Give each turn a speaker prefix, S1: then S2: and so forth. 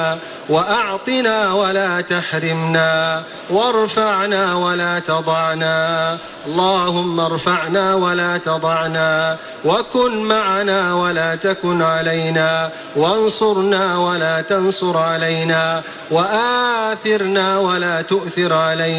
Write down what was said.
S1: وأعطنا ولا تحرمنا، وارفعنا ولا تضعنا. اللهم ارفعنا ولا تضعنا، وكن معنا ولا تكن علينا، وانصرنا ولا تنصر علينا، وآثرنا ولا تؤثر علينا.